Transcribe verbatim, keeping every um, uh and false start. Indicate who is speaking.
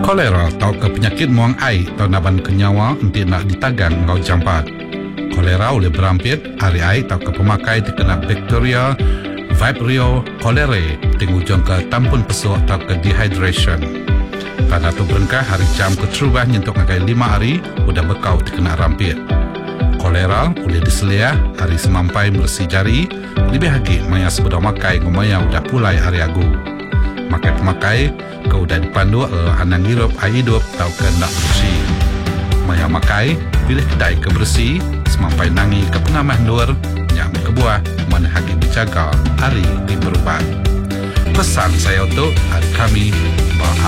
Speaker 1: Kolera atau ke penyakit muang air atau naban kenyawa nanti nak ditagang ngau jampat. Kolera oleh berampit hari air atau ke pemakai terkena bakteria Vibrio cholerae tingujung ke tampun pesuk atau ke dehydration. Pada tu berengkah hari jam keterubah nyentuk ngagai lima hari udah bekau terkena rampit. Kolera boleh diseliah hari semampai bersih jari lebih lagi maya sebeda makai ngomaya udah pulai hari agu. Makai pemakai ke udah dipandu uh, anang hirup air hidup atau ke nak bersih. Maya makai pilih kedai kebersih semampai nangi ke pengamah nur yang kebuah mana hagi berjaga hari di berubat. Pesan saya untuk hari kami bahagia.